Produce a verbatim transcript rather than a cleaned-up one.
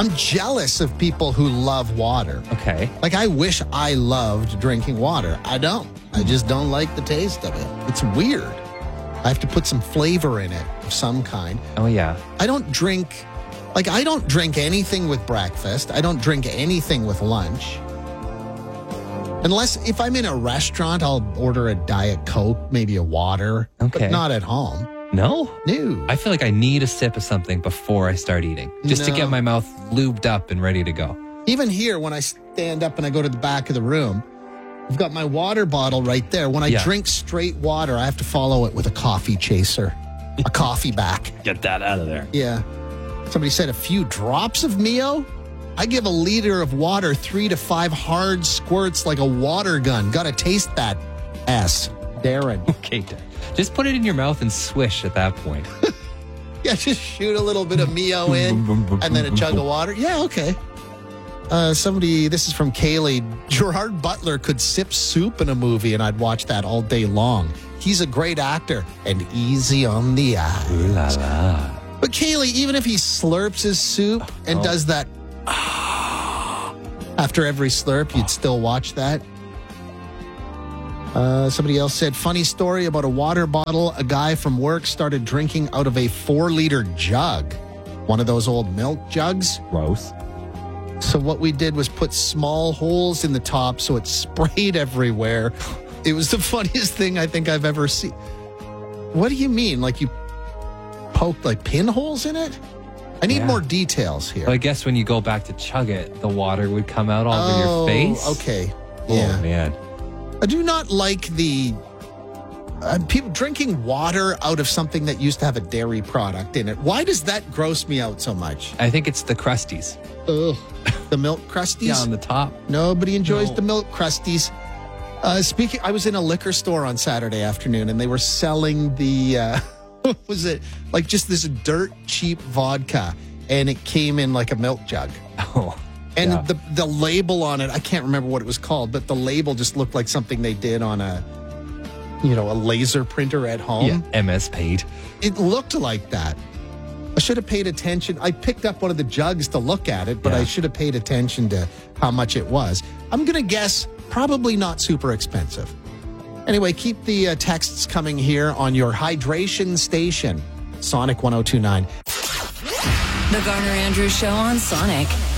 I'm jealous of people who love water. Okay. Like, I wish I loved drinking water. I don't. I just don't like the taste of it. It's weird. I have to put some flavor in it of some kind. Oh, yeah. I don't drink, like, I don't drink anything with breakfast. I don't drink anything with lunch. Unless, if I'm in a restaurant, I'll order a Diet Coke, maybe a water. Okay. But not at home. No? No. I feel like I need a sip of something before I start eating, just to No. get my mouth lubed up and ready to go. Even here, when I stand up and I go to the back of the room, I've got my water bottle right there. When I Yeah. drink straight water, I have to follow it with a coffee chaser, a coffee back. Get that out of there. Yeah. Somebody said a few drops of Mio. I give a liter of water three to five hard squirts like a water gun. Gotta taste that S. Darren. Okay, Dad. Just put it in your mouth and swish at that point. Yeah, just shoot a little bit of Mio in and then a chug of water. Yeah, okay. Uh, somebody, this is from Kaylee. Gerard Butler could sip soup in a movie and I'd watch that all day long. He's a great actor and easy on the eyes. Ooh la la. But Kaylee, even if he slurps his soup and Oh. does that after every slurp, you'd still watch that? Uh, somebody else said, funny story about a water bottle. A guy from work started drinking out of a four-liter jug. One of those old milk jugs. Gross. So what we did was put small holes in the top so it sprayed everywhere. It was the funniest thing I think I've ever seen. What do you mean? Like you poked like pinholes in it? I need Yeah. more details here. Well, I guess when you go back to chug it, the water would come out all over Oh, your face. okay. Oh, Yeah. man. I do not like the uh, people drinking water out of something that used to have a dairy product in it. Why does that gross me out so much? I think it's the crusties. Ugh. The milk crusties? Yeah, on the top. Nobody enjoys No. the milk crusties. Uh, speaking, I was in a liquor store on Saturday afternoon, and they were selling the, uh, what was it? Like just this dirt cheap vodka, and it came in like a milk jug. Oh. And yeah. the the label on it, I can't remember what it was called, but the label just looked like something they did on a, you know, a laser printer at home. Yeah, M S Paint. It looked like that. I should have paid attention. I picked up one of the jugs to look at it, but Yeah. I should have paid attention to how much it was. I'm going to guess probably not super expensive. Anyway, keep the uh, texts coming here on your hydration station, Sonic one oh two nine. The Garner Andrews Show on Sonic.